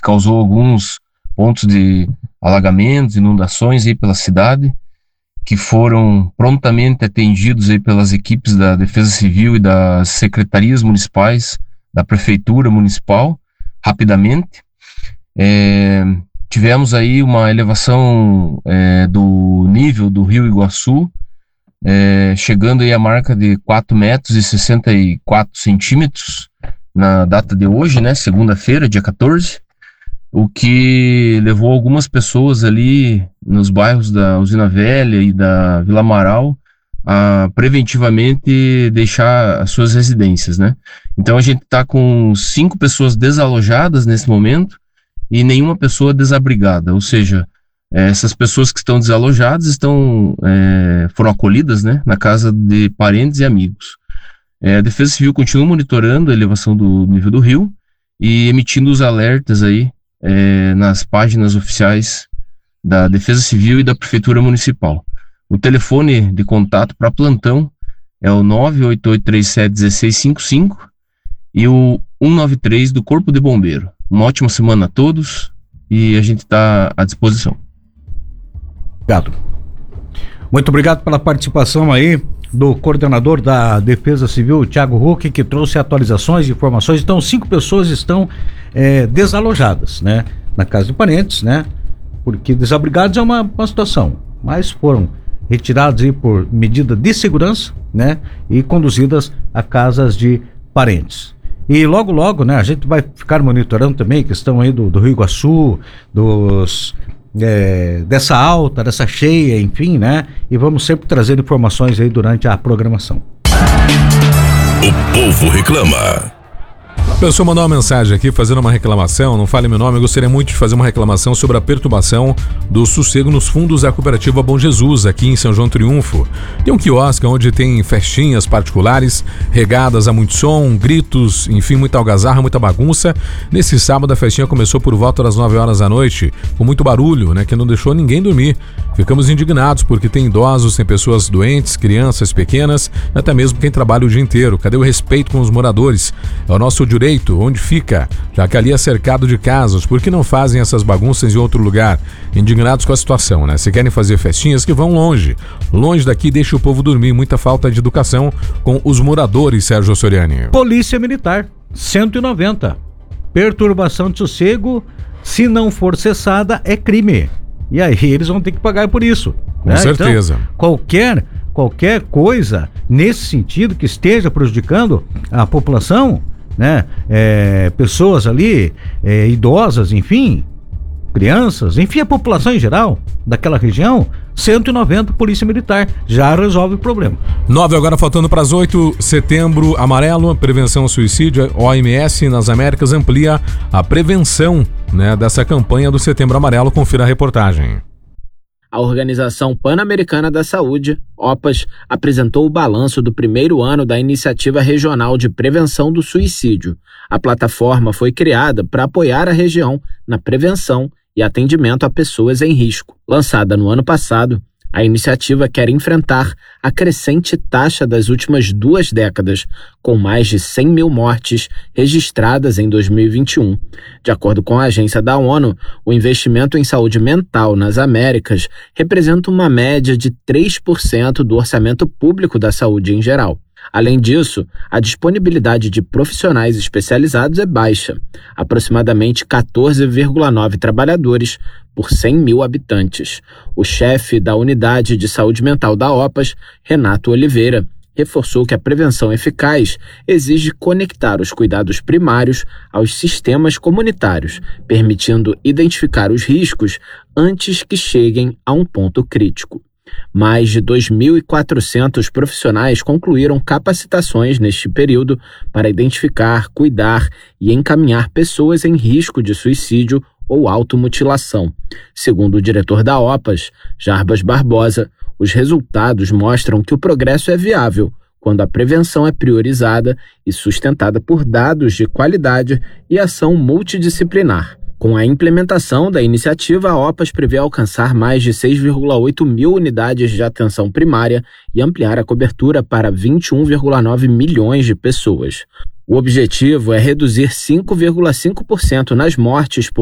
causou alguns pontos de alagamentos, inundações aí pela cidade, que foram prontamente atendidos aí pelas equipes da Defesa Civil e das secretarias municipais, da Prefeitura Municipal, rapidamente. Tivemos aí uma elevação do nível do Rio Iguaçu, chegando aí a marca de 4 metros e 64 centímetros na data de hoje, né, segunda-feira, dia 14, o que levou algumas pessoas ali nos bairros da Usina Velha e da Vila Amaral a preventivamente deixar as suas residências, né? Então a gente está com 5 pessoas desalojadas nesse momento e nenhuma pessoa desabrigada, ou seja, essas pessoas que estão desalojadas foram acolhidas, né, na casa de parentes e amigos. A Defesa Civil continua monitorando a elevação do nível do rio e emitindo os alertas aí nas páginas oficiais da Defesa Civil e da Prefeitura Municipal. O telefone de contato para plantão é o 988371655 e o 193 do Corpo de Bombeiro. Uma ótima semana a todos e a gente está à disposição. Obrigado. Muito obrigado pela participação aí do coordenador da Defesa Civil, Thiago Huck, que trouxe atualizações e informações. Então, 5 pessoas estão desalojadas, né? Na casa de parentes, né? Porque desabrigados é uma situação, mas foram retirados aí por medida de segurança, né? E conduzidas a casas de parentes. E logo, né? A gente vai ficar monitorando também a questão aí do Rio Iguaçu, dessa alta, dessa cheia, enfim, né? E vamos sempre trazer informações aí durante a programação. O povo reclama. A pessoa mandou uma mensagem aqui fazendo uma reclamação, não fale meu nome, eu gostaria muito de fazer uma reclamação sobre a perturbação do sossego nos fundos da cooperativa Bom Jesus, aqui em São João Triunfo. Tem um quiosque onde tem festinhas particulares, regadas a muito som, gritos, enfim, muita algazarra, muita bagunça. Nesse sábado a festinha começou por volta das 9 horas da noite, com muito barulho, né, que não deixou ninguém dormir. Ficamos indignados porque tem idosos, tem pessoas doentes, crianças pequenas, até mesmo quem trabalha o dia inteiro. Cadê o respeito com os moradores? É o nosso direito, onde fica? Já que ali é cercado de casas, por que não fazem essas bagunças em outro lugar? Indignados com a situação, né? Se querem fazer festinhas, que vão longe. Longe daqui, deixa o povo dormir. Muita falta de educação com os moradores, Sérgio Soriani. Polícia Militar, 190. Perturbação de sossego, se não for cessada, é crime. E aí eles vão ter que pagar por isso. Com certeza. Então, qualquer coisa nesse sentido que esteja prejudicando a população, né? Pessoas ali, idosas, enfim, crianças, enfim, a população em geral daquela região, 190 Polícia Militar, já resolve o problema. 9 agora faltando para as 8, Setembro Amarelo, prevenção ao suicídio, OMS nas Américas amplia a prevenção, né, dessa campanha do Setembro Amarelo, confira a reportagem. A Organização Pan-Americana da Saúde, OPAS, apresentou o balanço do primeiro ano da Iniciativa Regional de Prevenção do Suicídio. A plataforma foi criada para apoiar a região na prevenção e atendimento a pessoas em risco. Lançada no ano passado, a iniciativa quer enfrentar a crescente taxa das últimas 2 décadas, com mais de 100 mil mortes registradas em 2021. De acordo com a agência da ONU, o investimento em saúde mental nas Américas representa uma média de 3% do orçamento público da saúde em geral. Além disso, a disponibilidade de profissionais especializados é baixa, aproximadamente 14,9 trabalhadores por 100 mil habitantes. O chefe da Unidade de Saúde Mental da OPAS, Renato Oliveira, reforçou que a prevenção eficaz exige conectar os cuidados primários aos sistemas comunitários, permitindo identificar os riscos antes que cheguem a um ponto crítico. Mais de 2.400 profissionais concluíram capacitações neste período para identificar, cuidar e encaminhar pessoas em risco de suicídio ou automutilação. Segundo o diretor da OPAS, Jarbas Barbosa, os resultados mostram que o progresso é viável quando a prevenção é priorizada e sustentada por dados de qualidade e ação multidisciplinar. Com a implementação da iniciativa, a OPAS prevê alcançar mais de 6,8 mil unidades de atenção primária e ampliar a cobertura para 21,9 milhões de pessoas. O objetivo é reduzir 5,5% nas mortes por